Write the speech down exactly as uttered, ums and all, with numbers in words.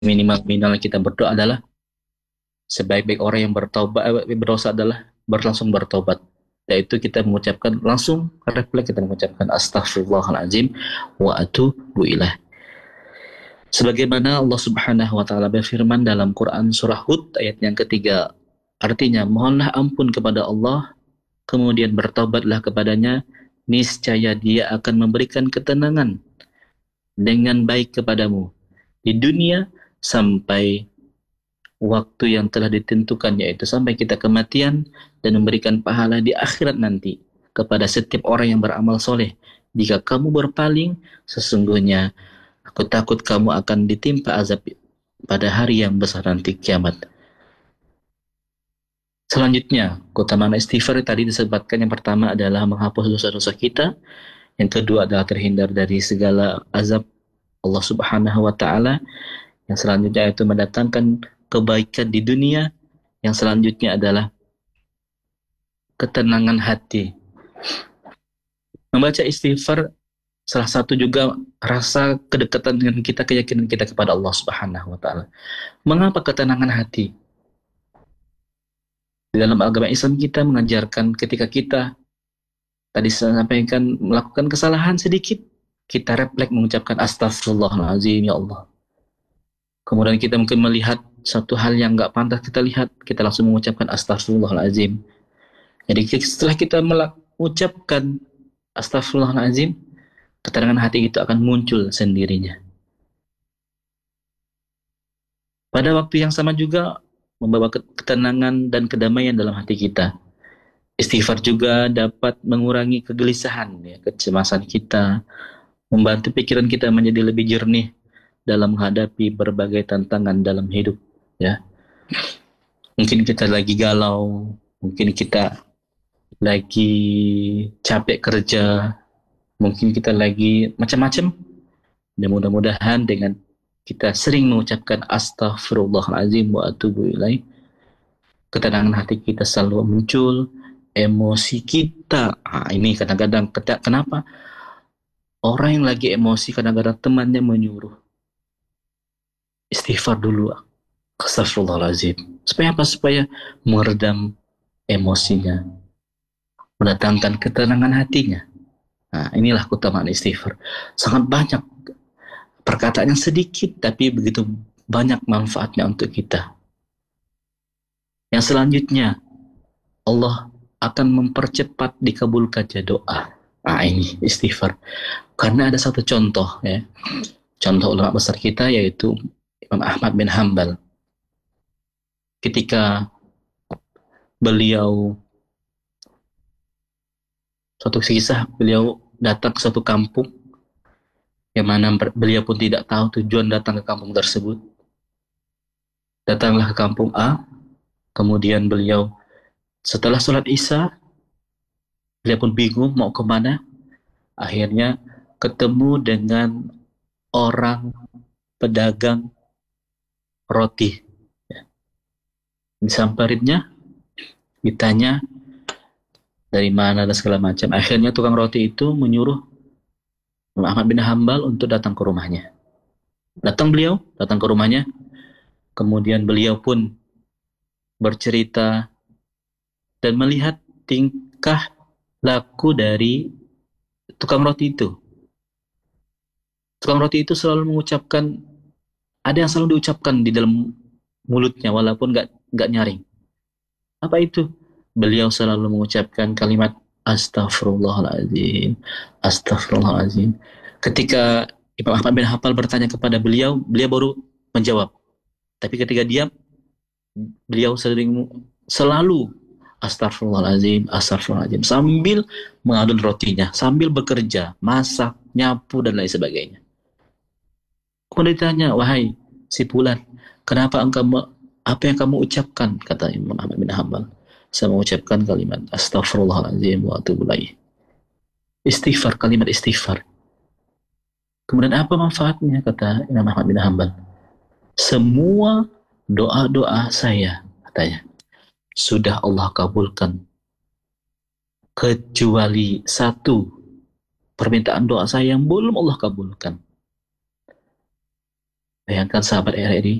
minimal-minimal kita berdoa adalah sebaik-baik orang yang bertobat eh, berdosa adalah berlangsung bertobat, yaitu kita mengucapkan langsung refleks kita mengucapkan astaghfirullahaladzim wa atubu ilaih. Sebagaimana Allah Subhanahu wa taala berfirman dalam Quran surah Hud ayat yang ketiga, artinya mohonlah ampun kepada Allah kemudian bertaubatlah kepadanya, niscaya Dia akan memberikan ketenangan dengan baik kepadamu di dunia sampai waktu yang telah ditentukan, yaitu sampai kita kematian, dan memberikan pahala di akhirat nanti kepada setiap orang yang beramal soleh. Jika kamu berpaling, sesungguhnya aku takut kamu akan ditimpa azab pada hari yang besar nanti kiamat. Selanjutnya, keutamaan istighfar tadi disebutkan, yang pertama adalah menghapus dosa-dosa kita, yang kedua adalah terhindar dari segala azab Allah Subhanahu wa taala, yang selanjutnya itu mendatangkan kebaikan di dunia, yang selanjutnya adalah ketenangan hati. Membaca istighfar salah satu juga rasa kedekatan dengan kita, keyakinan kita kepada Allah Subhanahu wa taala. Mengapa ketenangan hati? Di dalam agama Islam kita mengajarkan ketika kita tadi saya sampaikan melakukan kesalahan sedikit, kita refleks mengucapkan astaghfirullahaladzim, ya Allah. Kemudian kita mungkin melihat satu hal yang nggak pantas kita lihat, kita langsung mengucapkan astaghfirullahaladzim. Jadi setelah kita mengucapkan astaghfirullahaladzim, ketenangan hati itu akan muncul sendirinya. Pada waktu yang sama juga membawa ketenangan dan kedamaian dalam hati kita. Istighfar juga dapat mengurangi kegelisahan, ya, kecemasan kita, membantu pikiran kita menjadi lebih jernih dalam menghadapi berbagai tantangan dalam hidup. Ya, mungkin kita lagi galau, mungkin kita lagi capek kerja, mungkin kita lagi macam-macam. Dan mudah-mudahan dengan kita sering mengucapkan astaghfirullahaladzim wa atubu ilaih, ketenangan hati kita selalu muncul, emosi kita, ah, ini kadang-kadang, kenapa orang yang lagi emosi kadang-kadang temannya menyuruh istighfar dulu, astaghfirullahaladzim, supaya apa? Supaya meredam emosinya, mendatangkan ketenangan hatinya. Nah, inilah keutamaan istighfar. Sangat banyak, perkataannya sedikit tapi begitu banyak manfaatnya untuk kita. Yang selanjutnya, Allah akan mempercepat dikabulkannya doa. Nah, ini istighfar. Karena ada satu contoh, ya, contoh ulama besar kita, yaitu Imam Ahmad bin Hanbal. Ketika beliau, suatu kisah, beliau datang ke suatu kampung yang mana beliau pun tidak tahu tujuan datang ke kampung tersebut. Datanglah ke kampung A, kemudian beliau setelah sholat isya, beliau pun bingung mau kemana. Akhirnya ketemu dengan orang pedagang roti. Disamperinnya, ditanya dari mana dan segala macam. Akhirnya tukang roti itu menyuruh Ahmad bin Hanbal untuk datang ke rumahnya. Datang beliau, datang ke rumahnya. Kemudian beliau pun bercerita dan melihat tingkah laku dari tukang roti itu. Tukang roti itu selalu mengucapkan, ada yang selalu diucapkan di dalam mulutnya walaupun gak, gak nyaring. Apa itu? Beliau selalu mengucapkan kalimat astaghfirullahaladzim, astaghfirullahaladzim. Ketika Imam Ahmad bin Hanbal bertanya kepada beliau, beliau baru menjawab. Tapi ketika diam, beliau sering selalu astaghfirullahaladzim, astaghfirullahaladzim, sambil mengadun rotinya, sambil bekerja, masak, nyapu, dan lain sebagainya. Kemudian ditanya, wahai si Fulan, kenapa engkau, apa yang kamu ucapkan? Kata Imam Ahmad bin Hanbal, saya mengucapkan kalimat astaghfirullahaladzim wa atubu ilaih. Istighfar, kalimat istighfar. Kemudian apa manfaatnya? Kata Imam Ahmad bin Hanbal, semua doa-doa saya, katanya, sudah Allah kabulkan, kecuali satu permintaan doa saya yang belum Allah kabulkan. Bayangkan sahabat R R I